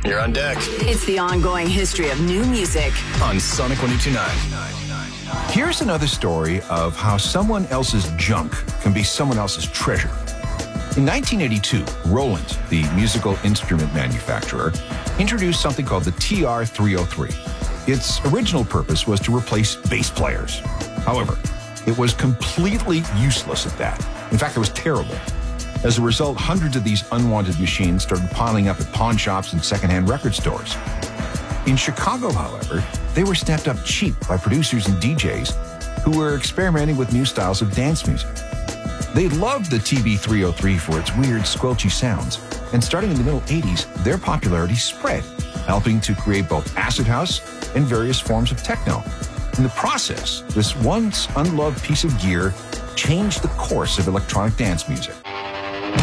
You're on deck. It's the ongoing history of new music On Sonic 102.9. Here's another story of how someone else's junk can be someone else's treasure. In 1982, Roland, the musical instrument manufacturer, introduced something called the TR-303. Its original purpose was to replace bass players. However, it was completely useless at that. In fact, it was terrible. As a result, hundreds of these unwanted machines started piling up at pawn shops and secondhand record stores. In Chicago, however, they were snapped up cheap by producers and DJs who were experimenting with new styles of dance music. They loved the TB-303 for its weird, squelchy sounds, and starting in the middle 80s, their popularity spread, helping to create both acid house and various forms of techno. In the process, this once unloved piece of gear changed the course of electronic dance music.